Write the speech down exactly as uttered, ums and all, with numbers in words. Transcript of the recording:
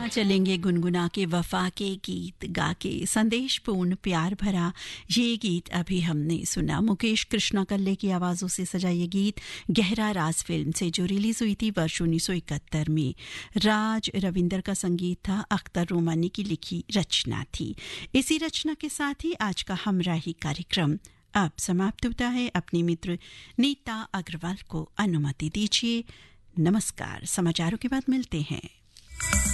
चलेंगे गुनगुना के वफा के गीत गा के, संदेश पूर्ण प्यार भरा ये गीत अभी हमने सुना। मुकेश कृष्णा कल्ले की आवाज़ों से सजा ये गीत गहरा राज फिल्म से जो रिलीज हुई थी वर्ष उन्नीस सौ इकहत्तर में। राज रविंदर का संगीत था, अख्तर रोमानी की लिखी रचना थी। इसी रचना के साथ ही आज का हमराही कार्यक्रम अब समाप्त होता है। अपने मित्र नीता अग्रवाल को अनुमति दीजिए। नमस्कार। समाचारों के बाद मिलते हैं।